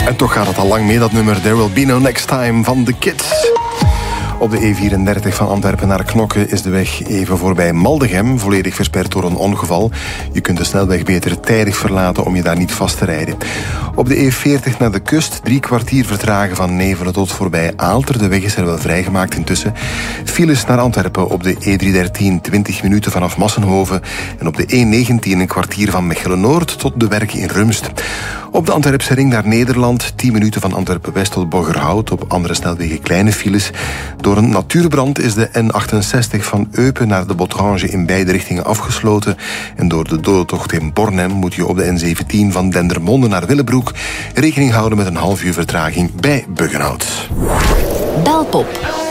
En toch gaat het al lang mee, dat nummer There Will Be No Next Time van The Kids. Op de E34 van Antwerpen naar Knokke is de weg even voorbij Maldegem, volledig versperd door een ongeval. Je kunt de snelweg beter tijdig verlaten om je daar niet vast te rijden. Op de E40 naar de kust, 3 kwartier vertragen van Nevelen tot voorbij Aalter. De weg is er wel vrijgemaakt intussen. Files naar Antwerpen op de E313, 20 minuten vanaf Massenhoven. En op de E19 een kwartier van Mechelen-Noord tot de Werken in Rumst. Op de Antwerpse ring naar Nederland, 10 minuten van Antwerpen-West tot Boggerhout. Op andere snelwegen kleine files. Door een natuurbrand is de N68 van Eupen naar de Botrange in beide richtingen afgesloten. En door de dodentocht in Bornem moet je op de N17 van Dendermonde naar Willebroek rekening houden met een half uur vertraging bij Buggenhout. Belpop.